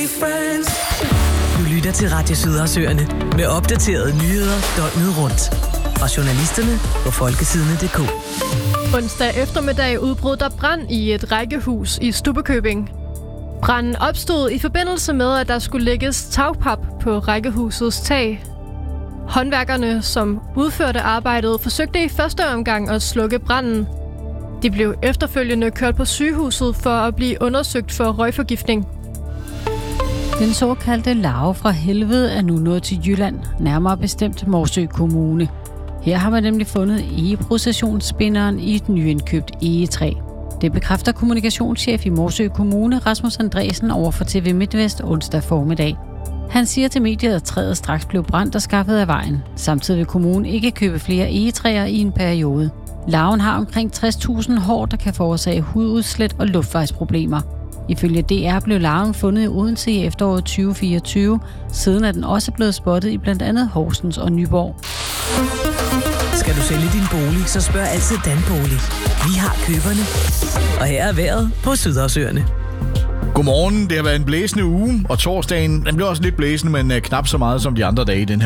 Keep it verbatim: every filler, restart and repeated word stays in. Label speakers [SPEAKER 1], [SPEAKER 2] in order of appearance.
[SPEAKER 1] Du lytter til Radio Sydersøerne med opdaterede nyheder døgnet rundt. Fra journalisterne på folkesidene punktum d k.
[SPEAKER 2] Onsdag eftermiddag udbrød der brand i et rækkehus i Stubbekøbing. Branden opstod i forbindelse med, at der skulle lægges tagpap på rækkehusets tag. Håndværkerne, som udførte arbejdet, forsøgte i første omgang at slukke branden. De blev efterfølgende kørt på sygehuset for at blive undersøgt for røgforgiftning.
[SPEAKER 3] Den såkaldte larve fra helvede er nu nået til Jylland, nærmere bestemt Morsø Kommune. Her har man nemlig fundet egeprocessionsspinderen i et nyindkøbt egetræ. Det bekræfter kommunikationschef i Morsø Kommune, Rasmus Andresen, over for T V MidtVest onsdag formiddag. Han siger til mediet, at træet straks blev brændt og skaffet af vejen. Samtidig vil kommunen ikke købe flere egetræer i en periode. Larven har omkring tres tusind hår, der kan forårsage hududslæt og luftvejsproblemer. Ifølge D R blev larven fundet i Odense i efteråret tyve fireogtyve. Siden er den også blevet spottet i blandt andet Horsens og Nyborg.
[SPEAKER 1] Skal du sælge din bolig, så spørg altid Danbolig. Vi har køberne. Og her er vejret på Sydersøerne.
[SPEAKER 4] Godmorgen, det har været en blæsende uge, og torsdagen den blev også lidt blæsende, men knap så meget som de andre dage i den her